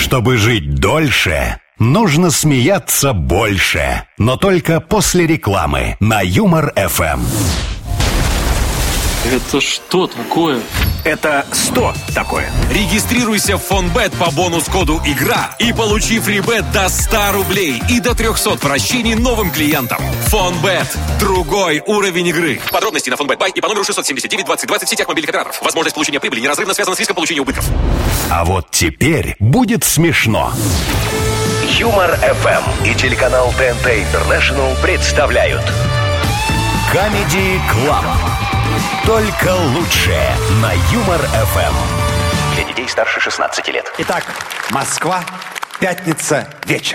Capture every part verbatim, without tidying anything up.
Чтобы жить дольше, нужно смеяться больше. Но только после рекламы на Юмор эф эм. Это что такое? Это сто такое. Регистрируйся в Фонбет по бонус-коду «Игра» и получи фрибет до ста рублей и до трехсот вращений новым клиентам. Фонбет. Другой уровень игры. Подробности на Фонбет Бай и по номеру шестьсот семьдесят девять двадцать двадцать в сетях мобильных операторов. Возможность получения прибыли неразрывно связана с риском получения убытков. А вот теперь будет смешно. Юмор эф эм и телеканал ТНТ Интернешнл представляют Comedy Club. Только лучшее на Юмор эф эм. Для детей старше шестнадцати лет. Итак, Москва, пятница, вечер.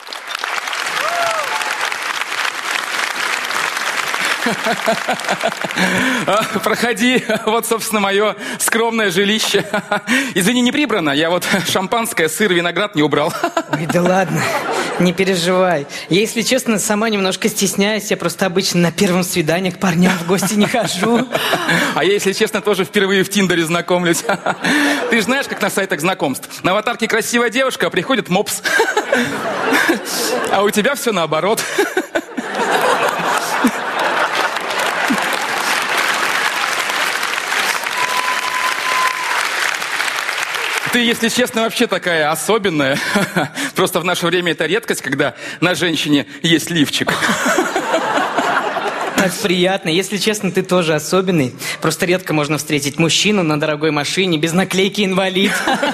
Проходи, вот, собственно, мое скромное жилище. Извини, не прибрано, я вот шампанское, сыр, виноград не убрал. Ой, да ладно, не переживай. Я, если честно, сама немножко стесняюсь. Я просто обычно на первом свидании к парням в гости не хожу. А я, если честно, тоже впервые в Тиндере знакомлюсь. Ты же знаешь, как на сайтах знакомств. На аватарке красивая девушка, а приходит мопс. А у тебя все наоборот. Ты, если честно, вообще такая особенная. Просто в наше время это редкость, когда на женщине есть лифчик. Так приятно. Если честно, ты тоже особенный. Просто редко можно встретить мужчину на дорогой машине без наклейки «инвалид».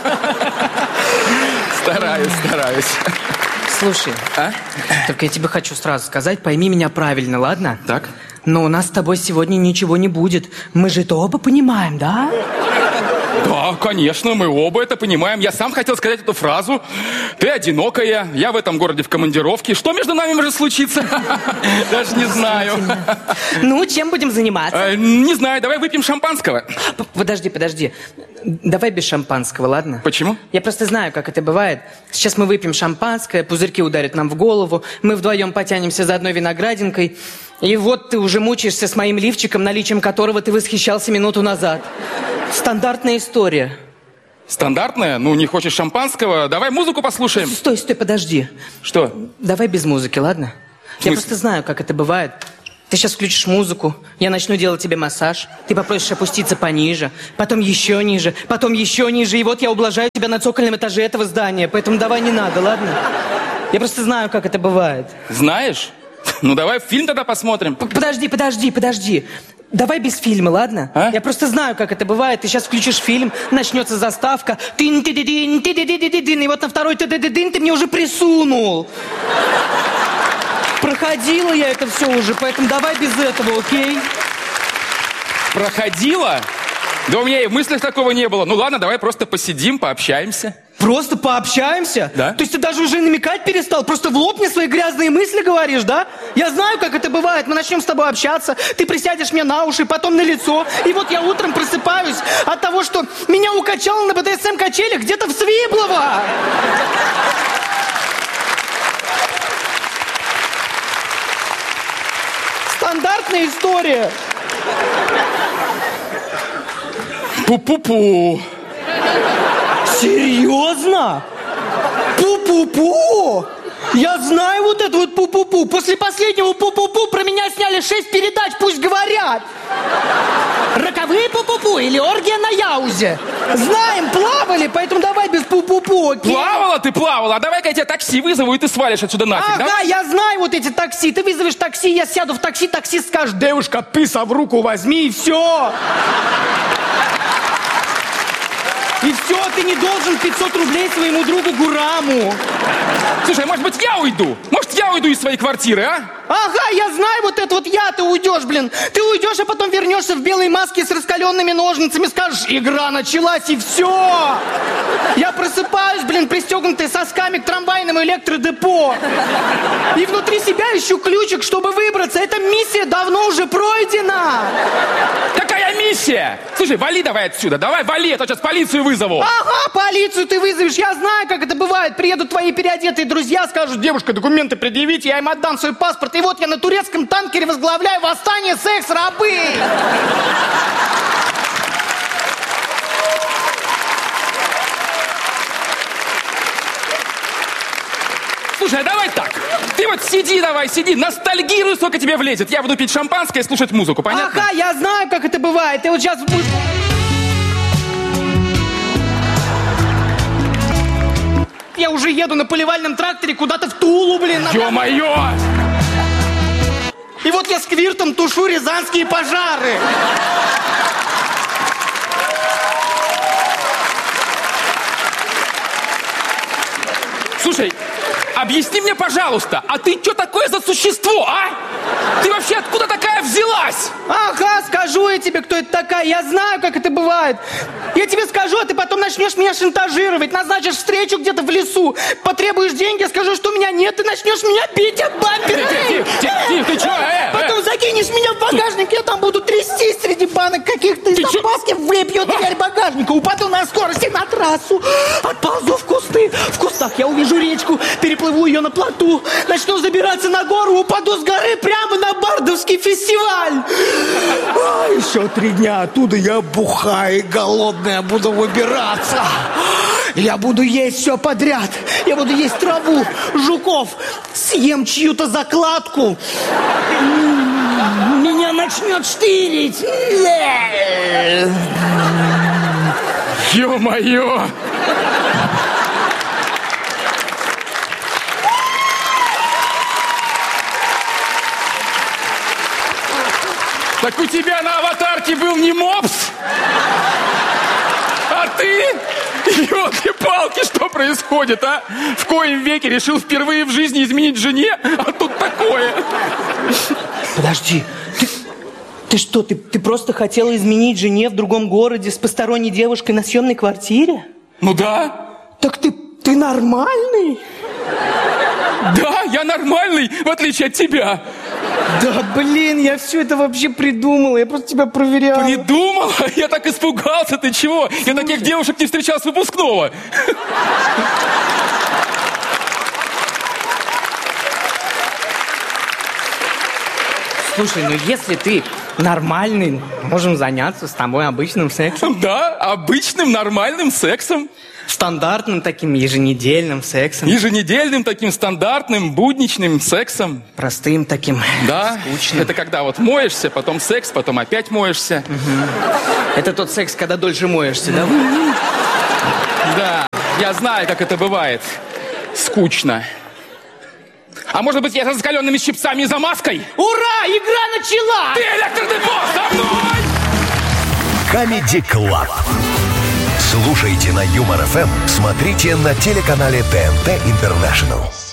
Стараюсь, стараюсь. Слушай, а? только я тебе хочу сразу сказать, пойми меня правильно, ладно? Так. Но у нас с тобой сегодня ничего не будет. Мы же это оба понимаем, да? Да, конечно, мы оба это понимаем. Я сам хотел сказать эту фразу. Ты одинокая, я в этом городе в командировке. Что между нами может случиться? Даже не знаю. Ну, чем будем заниматься? Не знаю, давай выпьем шампанского. Подожди, подожди. Давай без шампанского, ладно? Почему? Я просто знаю, как это бывает. Сейчас мы выпьем шампанское, пузырьки ударят нам в голову, мы вдвоем потянемся за одной виноградинкой, и вот ты уже мучаешься с моим лифчиком, наличием которого ты восхищался минуту назад. Стандартная история. Стандартная? Ну, не хочешь шампанского? Давай музыку послушаем. Стой, стой, подожди. Что? Давай без музыки, ладно? Я просто знаю, как это бывает. Ты сейчас включишь музыку, я начну делать тебе массаж, ты попросишь опуститься пониже, потом еще ниже, потом еще ниже, и вот я ублажаю тебя на цокольном этаже этого здания, поэтому давай не надо, ладно? Я просто знаю, как это бывает. Знаешь? Ну, давай фильм тогда посмотрим. Подожди, подожди, подожди. Давай без фильма, ладно? А? Я просто знаю, как это бывает. Ты сейчас включишь фильм, начнется заставка. Тын ты ты ты ты ты ты ты и вот на второй ты ты ты ты мне уже присунул. Проходила я это все уже, поэтому давай без этого, окей? Проходила? Да у меня и в мыслях такого не было. Ну ладно, давай просто посидим, пообщаемся. Просто пообщаемся? Да. То есть ты даже уже намекать перестал? Просто в лоб мне свои грязные мысли говоришь, да? Я знаю, как это бывает. Мы начнем с тобой общаться, ты присядешь мне на уши, потом на лицо. И вот я утром просыпаюсь от того, что меня укачало на бэ дэ эс эм-качелях где-то в Свиблово. Стандартная история. Пу-пу-пу. Серьезно? Пу-пу-пу? Я знаю вот это вот пу-пу-пу. После последнего пу-пу-пу про меня сняли шесть передач, пусть говорят. Роковые пу-пу-пу или оргия на Яузе. Знаем, плавали, поэтому давай без пу-пу-пу, окей? Плавала ты, плавала. А давай-ка я тебе такси вызову, и ты свалишь отсюда нафиг, ага, да? я знаю вот эти такси. Ты вызовешь такси, я сяду в такси, таксист скажет: девушка, писа в руку возьми, и все. И все, ты не должен пятьсот рублей своему другу Гураму. Слушай, может быть, я уйду? Может, я уйду из своей квартиры, а? Ага, я знаю вот это вот я, ты уйдешь, блин. Ты уйдешь, а потом вернешься в белой маске с раскаленными ножницами, скажешь: игра началась, и все. Я просыпаюсь, блин, пристегнутый сосками к трамвайному электродепо. И внутри себя ищу ключик, чтобы выбраться. Эта миссия давно уже пройдена. Какая миссия? Слушай, вали давай отсюда, давай вали, а то сейчас полицию вызову. Ага, полицию ты вызовешь, я знаю, как это бывает. Приедут твои переодетые друзья, скажут: девушка, документы предъявите, я им отдам свой паспорт. И вот я на турецком танкере возглавляю восстание секс-рабы. слушай, а давай так. Ты вот сиди, давай, сиди, ностальгируй, сколько тебе влезет. Я буду пить шампанское и слушать музыку, понятно? Ага, я знаю, как это бывает. Ты вот сейчас будешь... Я уже еду на поливальном тракторе куда-то в Тулу, блин. Ё-моё! И вот я сквиртом тушу рязанские пожары. Слушай, объясни мне, пожалуйста, а ты что такое за существо, а? Ты вообще откуда такая взялась? Ага, скажу я тебе, кто это такая. Я знаю, как это бывает. Я тебе скажу, а ты потом начнешь меня шантажировать. Назначишь встречу где-то в лесу. Потребуешь деньги, скажу, что у меня нет. Ты начнешь меня бить об бампер. Тихо, тихо, тихо, ты чё? Э, Потом э. закинешь меня в багажник. Я там буду трястись среди банок каких-то. Из запаски выбью дверь багажника. Упаду на скорости на трассу. Отползу в кусты. В кустах я увижу речку. Переплыву ее на плоту. Начну забираться на гору. Упаду с горы прямо на Бардовский фестиваль. А, еще три дня оттуда я бухая и голодная буду выбираться. Я буду есть все подряд. Я буду есть траву, жуков. Съем чью-то закладку. Меня начнет штырить. Ё-моё! Так у тебя на аватарке был не мопс? А ты? Ёлки-палки, что происходит, а? В коем веке решил впервые в жизни изменить жене, а тут такое? Подожди, ты, ты что, ты, ты просто хотела изменить жене в другом городе с посторонней девушкой на съемной квартире? Ну да. Так ты, ты нормальный? Да, я нормальный, в отличие от тебя. Да, блин, я все это вообще придумала, я просто тебя проверял. Придумала? Я так испугался, ты чего? Слушай. Я таких девушек не встречал с выпускного. Слушай, ну если ты нормальный, можем заняться с тобой обычным сексом. Да, обычным нормальным сексом. Стандартным таким еженедельным сексом. Еженедельным таким стандартным будничным сексом. Простым таким. Да, скучным. Это когда вот моешься, потом секс, потом опять моешься. Угу. Это тот секс, когда дольше моешься, да? Да, я знаю, как это бывает. Скучно. А может быть, я с раскаленными щипцами и замазкой? Ура! Игра начала! Ты электродепо со мной! Comedy Club. Слушайте на Юмор эф эм, смотрите на телеканале тэ эн тэ International.